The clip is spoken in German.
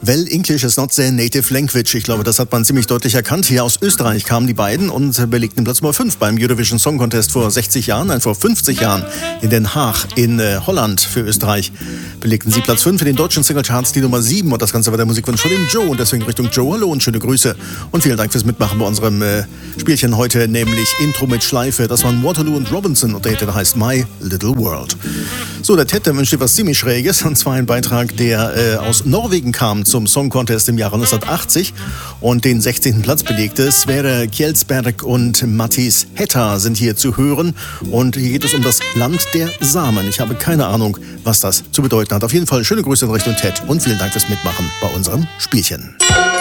Well, English is not their native language. Ich glaube, das hat man ziemlich deutlich erkannt. Hier aus Österreich kamen die beiden und belegten Platz Nummer 5 beim Eurovision Song Contest vor 60 Jahren, nein, vor 50 Jahren in Den Haag in Holland für Österreich. Belegten sie Platz 5 in den deutschen Singlecharts, die Nummer 7. Und das Ganze war der Musikwunsch von dem Joe. Und deswegen Richtung Joe, hallo und schöne Grüße. Und vielen Dank fürs Mitmachen bei unserem Spielchen heute, nämlich Intro mit Schleife. Das waren Waterloo und Robinson und der Hit heißt My Little World. So, der Ted, der wünscht dir was ziemlich Schräges. Und zwar ein Beitrag, der aus Norwegen kam zum Song Contest im Jahre 1980 und den 16. Platz belegte. Sverre Kjelsberg und Mattis Hetta sind hier zu hören. Und hier geht es um das Land der Samen. Ich habe keine Ahnung, was das zu bedeuten hat. Auf jeden Fall schöne Grüße in Richtung Ted und vielen Dank fürs Mitmachen bei unserem Spielchen.